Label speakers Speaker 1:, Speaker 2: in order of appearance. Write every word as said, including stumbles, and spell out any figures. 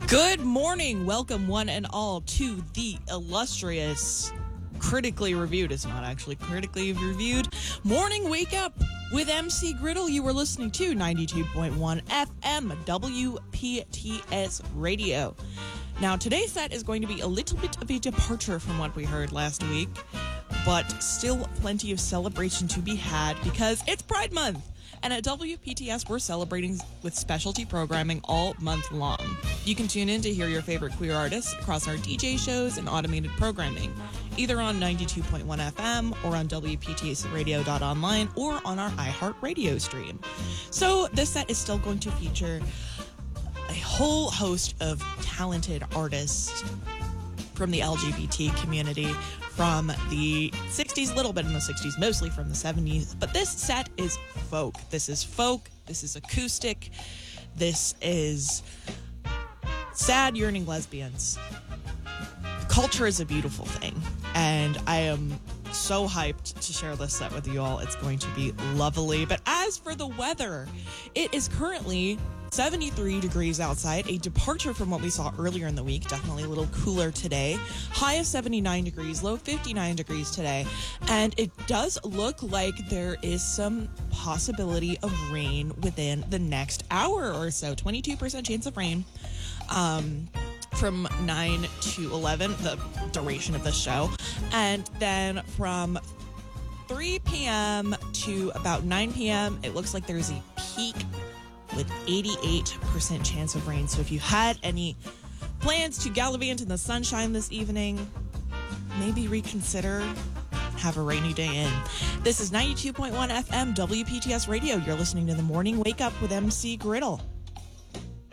Speaker 1: Good morning. Welcome one and all to the illustrious, critically reviewed, it's not actually critically reviewed, Morning Wake Up with M C Griddle. You were listening to ninety-two point one F M W P T S Radio. Now, today's set is going to be a little bit of a departure from what we heard last week, but still plenty of celebration to be had because it's Pride Month. And at W P T S, we're celebrating with specialty programming all month long. You can tune in to hear your favorite queer artists across our D J shows and automated programming, either on ninety-two point one F M or on W P T S radio dot online or on our iHeartRadio stream. So this set is still going to feature a whole host of talented artists from the L G B T community, from the sixties, a little bit in the sixties, mostly from the seventies. But this set is folk. This is folk. This is acoustic. This is sad, yearning lesbians. Culture is a beautiful thing, and I am so hyped to share this set with you all. It's going to be lovely. But as for the weather, it is currently seventy-three degrees outside, a departure from what we saw earlier in the week. Definitely a little cooler today. High of seventy-nine degrees, low fifty-nine degrees today. And it does look like there is some possibility of rain within the next hour or so. twenty-two percent chance of rain um, from nine to eleven, the duration of the show. And then from three p.m. to about nine p.m., it looks like there's a peak with eighty-eight percent chance of rain. So if you had any plans to gallivant in the sunshine this evening, maybe reconsider, have a rainy day in. This is ninety-two point one F M W P T S Radio. You're listening to the Morning Wake Up with M C Griddle.